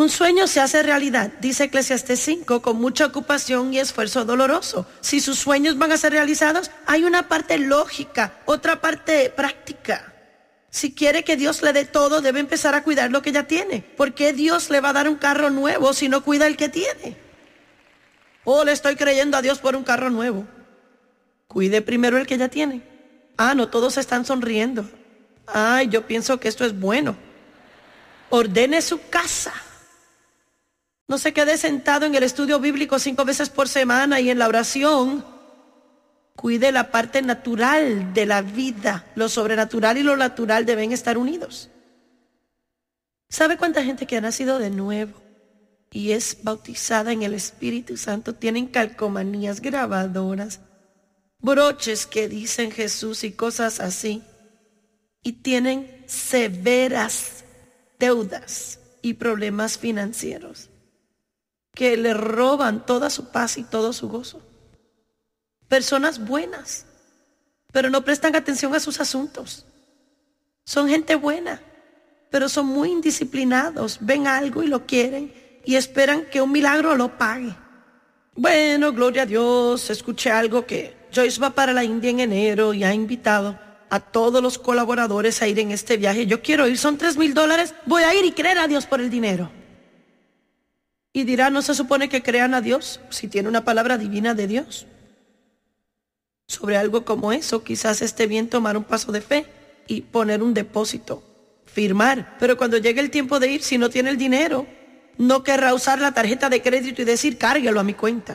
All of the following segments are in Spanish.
Un sueño se hace realidad, dice Eclesiastés 5, con mucha ocupación y esfuerzo doloroso. Si sus sueños van a ser realizados, hay una parte lógica, otra parte práctica. Si quiere que Dios le dé todo, debe empezar a cuidar lo que ya tiene. ¿Por qué Dios le va a dar un carro nuevo si no cuida el que tiene? Oh, le estoy creyendo a Dios por un carro nuevo. Cuide primero el que ya tiene. Ah, no todos están sonriendo. Ay, yo pienso que esto es bueno. Ordene su casa. No se quede sentado en el estudio bíblico 5 veces por semana y en la oración. Cuide la parte natural de la vida. Lo sobrenatural y lo natural deben estar unidos. ¿Sabe cuánta gente que ha nacido de nuevo y es bautizada en el Espíritu Santo tienen calcomanías, grabadoras, broches que dicen Jesús y cosas así? Y tienen severas deudas y problemas financieros que le roban toda su paz y todo su gozo. Personas buenas, pero no prestan atención a sus asuntos. Son gente buena, pero son muy indisciplinados. Ven algo y lo quieren y esperan que un milagro lo pague. Bueno, gloria a Dios, escuché algo que Joyce va para la India en enero y ha invitado a todos los colaboradores a ir en este viaje. Yo quiero ir, son $3,000, voy a ir y creer a Dios por el dinero. Y dirá, ¿no se supone que crean a Dios si tiene una palabra divina de Dios? Sobre algo como eso, quizás esté bien tomar un paso de fe y poner un depósito, firmar. Pero cuando llegue el tiempo de ir, si no tiene el dinero, no querrá usar la tarjeta de crédito y decir, cárguelo a mi cuenta.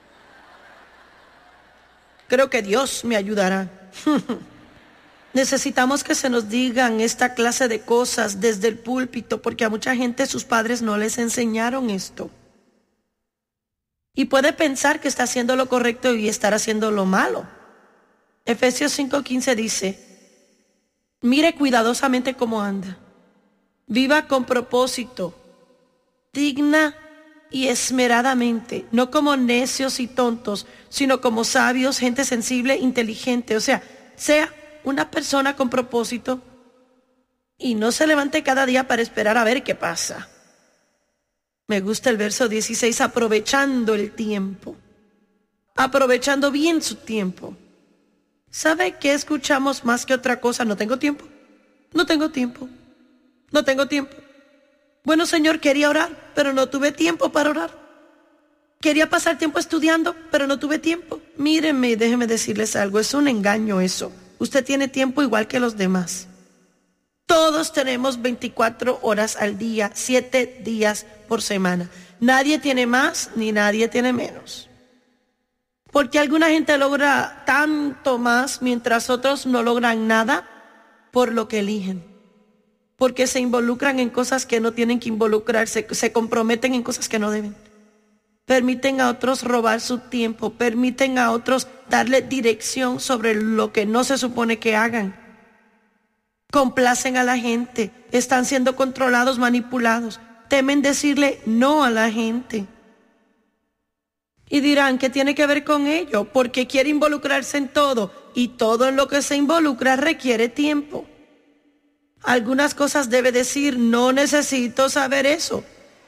Creo que Dios me ayudará. Necesitamos que se nos digan esta clase de cosas desde el púlpito, porque a mucha gente sus padres no les enseñaron esto. Y puede pensar que está haciendo lo correcto y estar haciendo lo malo. Efesios 5:15 dice, mire cuidadosamente cómo anda. Viva con propósito, digna y esmeradamente, no como necios y tontos, sino como sabios, gente sensible, inteligente. O sea una persona con propósito y no se levante cada día para esperar a ver qué pasa. Me gusta el verso 16, aprovechando el tiempo, aprovechando bien su tiempo. ¿Sabe qué escuchamos más que otra cosa? No tengo tiempo, no tengo tiempo, no tengo tiempo. Bueno, Señor, quería orar, pero no tuve tiempo para orar. Quería pasar tiempo estudiando, pero no tuve tiempo. Mírenme y déjenme decirles algo, es un engaño eso. Usted tiene tiempo igual que los demás. Todos tenemos 24 horas al día, 7 días por semana. Nadie tiene más ni nadie tiene menos. Porque alguna gente logra tanto más mientras otros no logran nada por lo que eligen. Porque se involucran en cosas que no tienen que involucrarse, se comprometen en cosas que no deben. Permiten a otros robar su tiempo, permiten a otros darle dirección sobre lo que no se supone que hagan. Complacen a la gente, están siendo controlados, manipulados, temen decirle no a la gente. Y dirán, ¿qué tiene que ver con ello? Porque quiere involucrarse en todo y todo en lo que se involucra requiere tiempo. Algunas cosas debe decir, no necesito saber eso.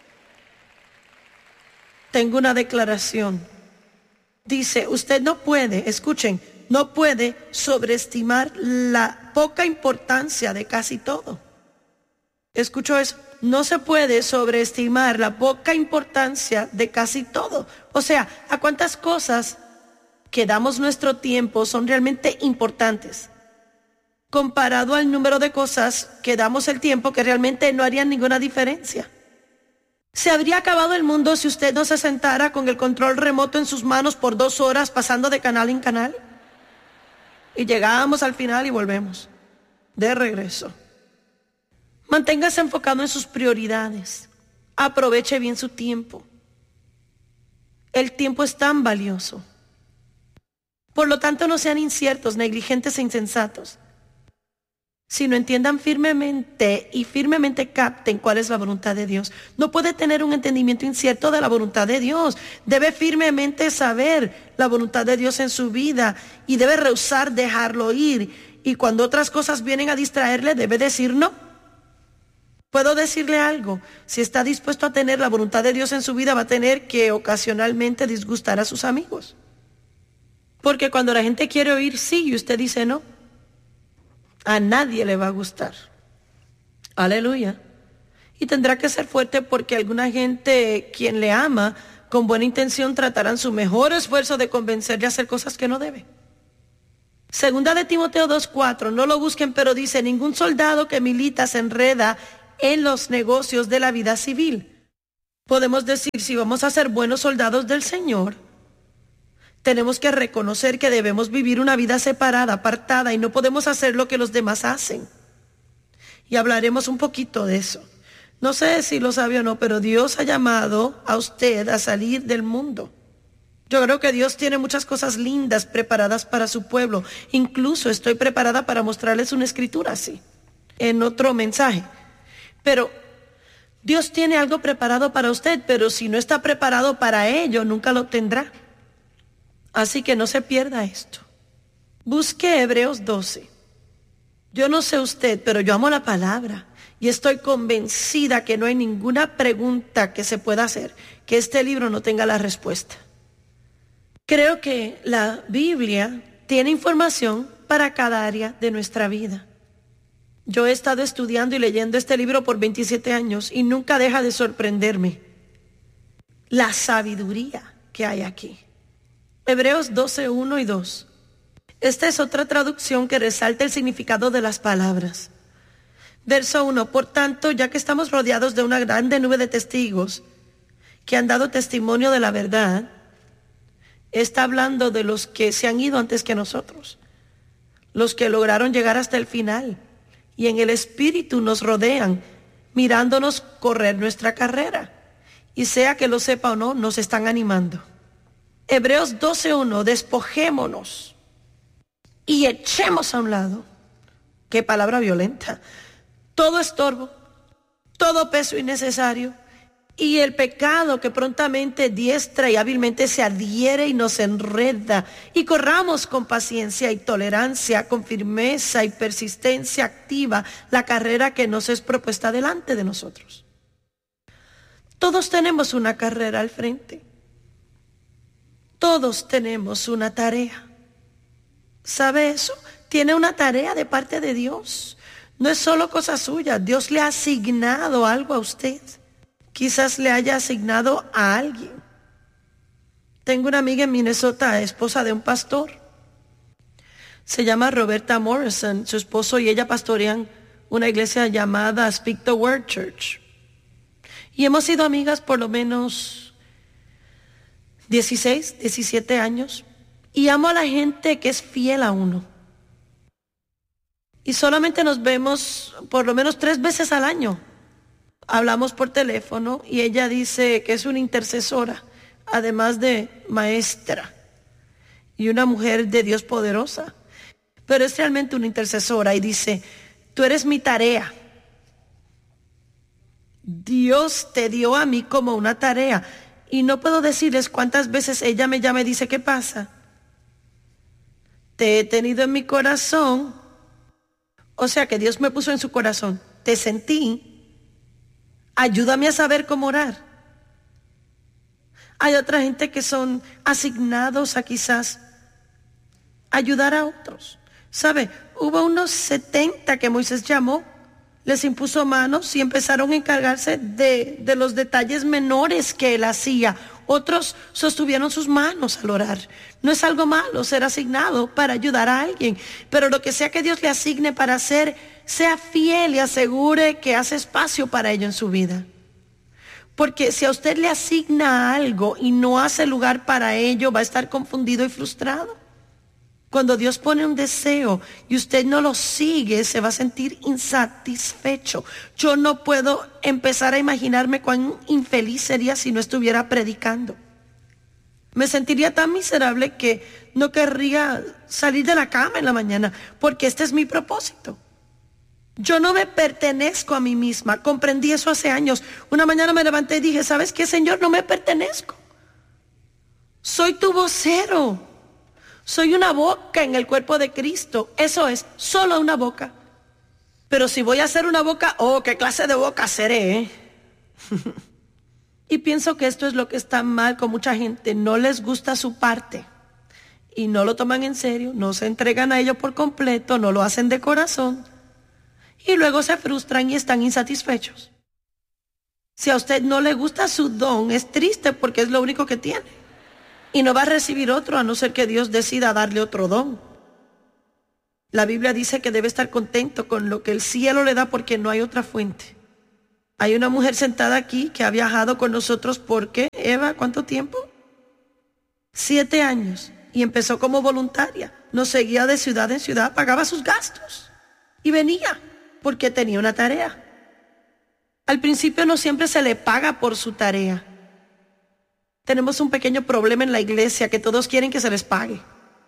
Tengo una declaración. Dice, usted no puede, escuchen, no puede sobreestimar la poca importancia de casi todo. ¿Escuchó eso? No se puede sobreestimar la poca importancia de casi todo. O sea, ¿a cuántas cosas que damos nuestro tiempo son realmente importantes? Comparado al número de cosas que damos el tiempo que realmente no harían ninguna diferencia. ¿Se habría acabado el mundo si usted no se sentara con el control remoto en sus manos por 2 horas pasando de canal en canal? Y llegábamos al final y volvemos de regreso. Manténgase enfocado en sus prioridades. Aproveche bien su tiempo. El tiempo es tan valioso. Por lo tanto, no sean inciertos, negligentes e insensatos, sino entiendan firmemente y firmemente capten cuál es la voluntad de Dios. No puede tener un entendimiento incierto de la voluntad de Dios. Debe firmemente saber la voluntad de Dios en su vida y debe rehusar dejarlo ir. Y cuando otras cosas vienen a distraerle, debe decir no. Puedo decirle algo, si está dispuesto a tener la voluntad de Dios en su vida, va a tener que ocasionalmente disgustar a sus amigos. Porque cuando la gente quiere oír sí y usted dice no, a nadie le va a gustar. Aleluya. Y tendrá que ser fuerte porque alguna gente, quien le ama, con buena intención tratarán su mejor esfuerzo de convencerle a hacer cosas que no debe. Segunda de Timoteo 2:4, no lo busquen, pero dice, ningún soldado que milita se enreda en los negocios de la vida civil. Podemos decir, si vamos a ser buenos soldados del Señor, tenemos que reconocer que debemos vivir una vida separada, apartada, y no podemos hacer lo que los demás hacen. Y hablaremos un poquito de eso. No sé si lo sabe o no, pero Dios ha llamado a usted a salir del mundo. Yo creo que Dios tiene muchas cosas lindas preparadas para su pueblo. Incluso estoy preparada para mostrarles una escritura así, en otro mensaje. Pero Dios tiene algo preparado para usted, pero si no está preparado para ello, nunca lo tendrá. Así que no se pierda esto. Busque Hebreos 12. Yo no sé usted, pero yo amo la palabra y estoy convencida que no hay ninguna pregunta que se pueda hacer que este libro no tenga la respuesta. Creo que la Biblia tiene información para cada área de nuestra vida. Yo he estado estudiando y leyendo este libro por 27 años y nunca deja de sorprenderme la sabiduría que hay aquí. Hebreos 12, 1 y 2. Esta es otra traducción que resalta el significado de las palabras. Verso 1. Por tanto, ya que estamos rodeados de una grande nube de testigos que han dado testimonio de la verdad, está hablando de los que se han ido antes que nosotros, los que lograron llegar hasta el final. Y en el Espíritu nos rodean, mirándonos correr nuestra carrera. Y sea que lo sepa o no, nos están animando. Hebreos 12:1, despojémonos y echemos a un lado. Qué palabra violenta. Todo estorbo, todo peso innecesario y el pecado que prontamente diestra y hábilmente se adhiere y nos enreda, y corramos con paciencia y tolerancia, con firmeza y persistencia activa la carrera que nos es propuesta delante de nosotros. Todos tenemos una carrera al frente. Todos tenemos una tarea. ¿Sabe eso? Tiene una tarea de parte de Dios. No es solo cosa suya. Dios le ha asignado algo a usted. Quizás le haya asignado a alguien. Tengo una amiga en Minnesota, esposa de un pastor. Se llama Roberta Morrison. Su esposo y ella pastorean una iglesia llamada Speak the Word Church. Y hemos sido amigas por lo menos 16, 17 años. Y amo a la gente que es fiel a uno. Y solamente nos vemos por lo menos 3 veces al año. Hablamos por teléfono y ella dice que es una intercesora, además de maestra y una mujer de Dios poderosa. Pero es realmente una intercesora y dice, tú eres mi tarea. Dios te dio a mí como una tarea. Y no puedo decirles cuántas veces ella me llama y dice, ¿qué pasa? Te he tenido en mi corazón. O sea que Dios me puso en su corazón. Te sentí. Ayúdame a saber cómo orar. Hay otra gente que son asignados a quizás ayudar a otros. ¿Sabe? Hubo unos 70 que Moisés llamó, les impuso manos y empezaron a encargarse de los detalles menores que él hacía. Otros sostuvieron sus manos al orar. No es algo malo ser asignado para ayudar a alguien, pero lo que sea que Dios le asigne para hacer, sea fiel y asegure que hace espacio para ello en su vida. Porque si a usted le asigna algo y no hace lugar para ello, va a estar confundido y frustrado. Cuando Dios pone un deseo y usted no lo sigue, se va a sentir insatisfecho. Yo no puedo empezar a imaginarme cuán infeliz sería si no estuviera predicando. Me sentiría tan miserable que no querría salir de la cama en la mañana, porque este es mi propósito. Yo no me pertenezco a mí misma. Comprendí eso hace años. Una mañana me levanté y dije, ¿sabes qué, Señor? No me pertenezco. Soy tu vocero. Soy una boca en el cuerpo de Cristo. Eso es, solo una boca. Pero si voy a hacer una boca, ¿qué clase de boca seré? Y pienso que esto es lo que está mal con mucha gente. No les gusta su parte y no lo toman en serio, no se entregan a ello por completo, no lo hacen de corazón y luego se frustran y están insatisfechos. Si a usted no le gusta su don, es triste porque es lo único que tiene y no va a recibir otro a no ser que Dios decida darle otro don. La Biblia dice que debe estar contento con lo que el cielo le da porque no hay otra fuente. Hay una mujer sentada aquí que ha viajado con nosotros porque, Eva, ¿cuánto tiempo? 7 años. Y empezó como voluntaria. Nos seguía de ciudad en ciudad, pagaba sus gastos. Y venía porque tenía una tarea. Al principio no siempre se le paga por su tarea. Tenemos un pequeño problema en la iglesia que todos quieren que se les pague.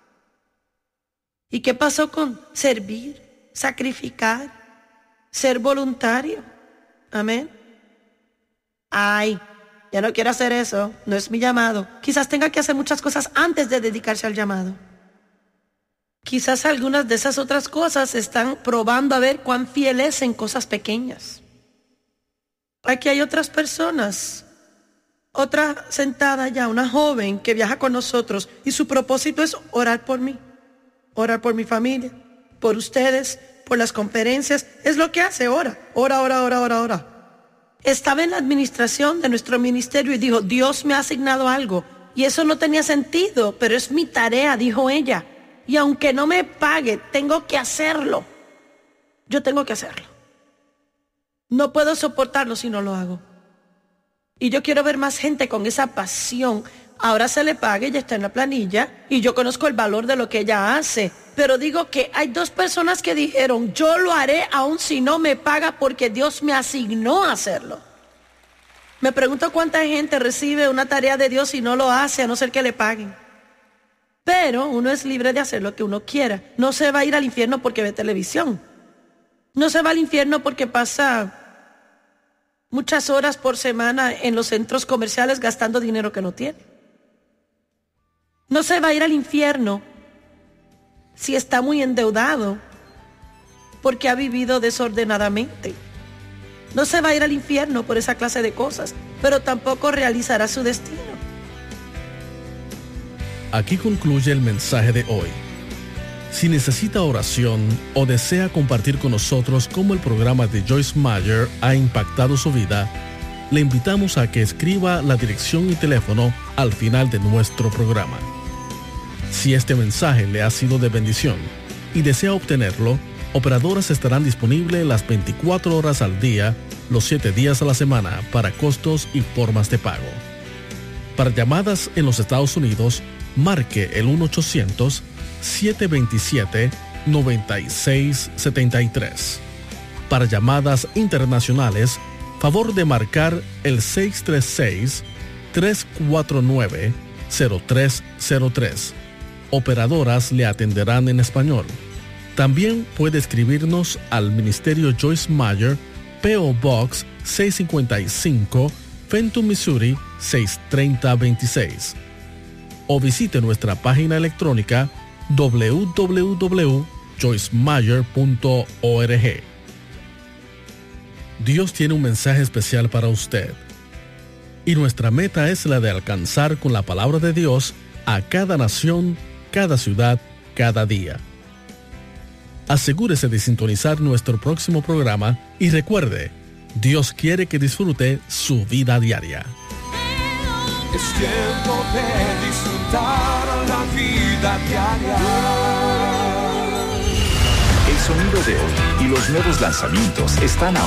¿Y qué pasó con servir, sacrificar, ser voluntario? Amén. Ay, ya no quiero hacer eso, no es mi llamado. Quizás tenga que hacer muchas cosas antes de dedicarse al llamado. Quizás algunas de esas otras cosas están probando a ver cuán fiel es en cosas pequeñas. Aquí hay otras personas. Otra sentada ya, una joven que viaja con nosotros y su propósito es orar por mí, orar por mi familia, por ustedes, por las conferencias. Es lo que hace, ora. Estaba en la administración de nuestro ministerio y dijo, Dios me ha asignado algo. Y eso no tenía sentido, pero es mi tarea, dijo ella. Y aunque no me pague, tengo que hacerlo. Yo tengo que hacerlo. No puedo soportarlo si no lo hago. Y yo quiero ver más gente con esa pasión. Ahora se le paga, ella está en la planilla y yo conozco el valor de lo que ella hace. Pero digo que hay 2 personas que dijeron, yo lo haré aun si no me paga porque Dios me asignó a hacerlo. Me pregunto cuánta gente recibe una tarea de Dios y no lo hace a no ser que le paguen. Pero uno es libre de hacer lo que uno quiera. No se va a ir al infierno porque ve televisión. No se va al infierno porque pasa muchas horas por semana en los centros comerciales gastando dinero que no tiene. No se va a ir al infierno si está muy endeudado porque ha vivido desordenadamente. No se va a ir al infierno por esa clase de cosas, pero tampoco realizará su destino. Aquí concluye el mensaje de hoy. Si necesita oración o desea compartir con nosotros cómo el programa de Joyce Meyer ha impactado su vida, le invitamos a que escriba la dirección y teléfono al final de nuestro programa. Si este mensaje le ha sido de bendición y desea obtenerlo, operadoras estarán disponibles las 24 horas al día, los 7 días a la semana para costos y formas de pago. Para llamadas en los Estados Unidos, marque el 1-800-727-9673. Para llamadas internacionales, favor de marcar el 636-349-0303. Operadoras le atenderán en español. También puede escribirnos al Ministerio Joyce Meyer, P.O. Box 655, Fenton, Missouri 63026. O visite nuestra página electrónica www.joycemeyer.org. Dios tiene un mensaje especial para usted. Y nuestra meta es la de alcanzar con la palabra de Dios a cada nación, cada ciudad, cada día. Asegúrese de sintonizar nuestro próximo programa y recuerde, Dios quiere que disfrute su vida diaria. Es tiempo de disfrutar la vida diaria. El sonido de hoy y los nuevos lanzamientos están ahora